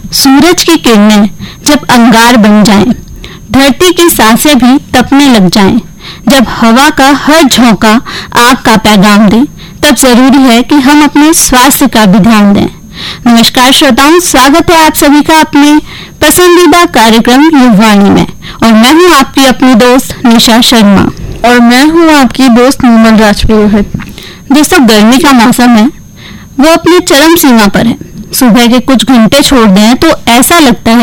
सूरज की किरणें जब अंगार बन जाएं, धरती की सांसें भी तपने लग जाएं, जब हवा का हर झोंका आग का पैगाम दे, तब जरूरी है कि हम अपने स्वास्थ्य का भी ध्यान दें। नमस्कार श्रोताओं, स्वागत है आप सभी का अपने पसंदीदा कार्यक्रम युवावाणी में और मैं हूं आपकी अपनी दोस्त निशा शर्मा और मैं हूं आपकी दोस्त नीमल राजपुरोहित। दोस्तों, गर्मी का मौसम है, वो अपनी चरम सीमा पर है। सुबह के कुछ घंटे छोड़ दें तो ऐसा लगता है